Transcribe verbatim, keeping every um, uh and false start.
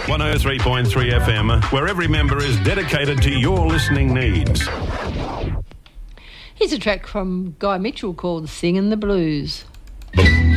one oh three point three F M, where every member is dedicated to your listening needs. Here's a track from Guy Mitchell called Singin' the Blues.